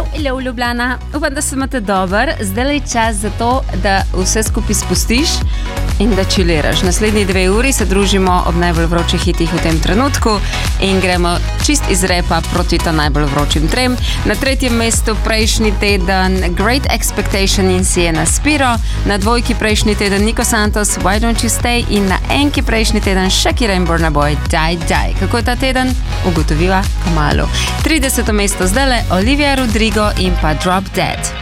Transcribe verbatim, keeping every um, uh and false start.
Hello, hello, Ljubljana. Upam, da se imate dober. Zdaj je čas za to, da vse skupaj spustiš in da čiliraš. Naslednji dve uri se družimo ob najbolj vročih hitih v tem trenutku in gremo čist iz repa proti ta najbolj vročim trem. Na tretjem mestu prejšnji teden Great Expectation in Sienna Spiro, na dvojki prejšnji teden Nico Santos, Why Don't You Stay in na enki prejšnji teden Shakira in Burna Boy, Die Die. Kako je ta teden? Ugotoviva kmalu. trideseto mesto zdajle Olivia Rodrigo in pa Drop Dead.